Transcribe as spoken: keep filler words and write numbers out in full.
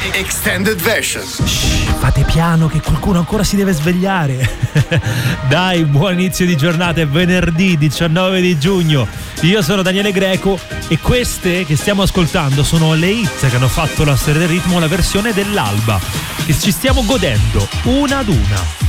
Extended version. Shh, fate piano che qualcuno ancora si deve svegliare. Dai, buon inizio di giornata, è venerdì diciannove di giugno. Io sono Daniele Greco e queste che stiamo ascoltando sono le hit che hanno fatto la storia del ritmo, la versione dell'alba, che ci stiamo godendo una ad una.